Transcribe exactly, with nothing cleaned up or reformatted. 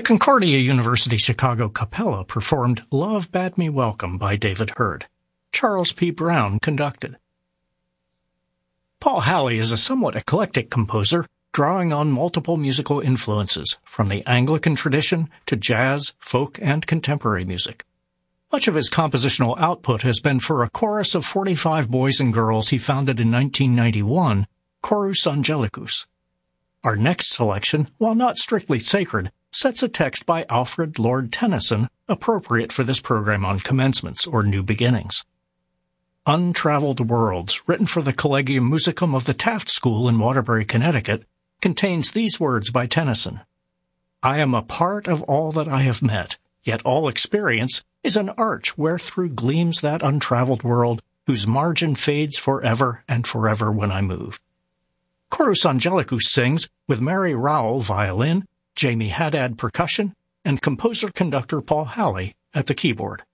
Concordia University Chicago Capella performed Love Bade Me Welcome by David Hurd. Charles P. Brown conducted. Paul Halley is a somewhat eclectic composer, drawing on multiple musical influences, from the Anglican tradition to jazz, folk, and contemporary music. Much of his compositional output has been for a chorus of forty-five boys and girls he founded in nineteen ninety-one, Chorus Angelicus. Our next selection, while not strictly sacred, sets a text by Alfred Lord Tennyson, appropriate for this program on commencements or new beginnings. Untraveled Worlds, written for the Collegium Musicum of the Taft School in Waterbury, Connecticut, contains these words by Tennyson. I am a part of all that I have met, yet all experience is an arch wherethrough gleams that untraveled world, whose margin fades forever and forever when I move. Chorus Angelicus sings with Mary Rowell violin, Jamie Haddad percussion, and composer-conductor Paul Halley at the keyboard.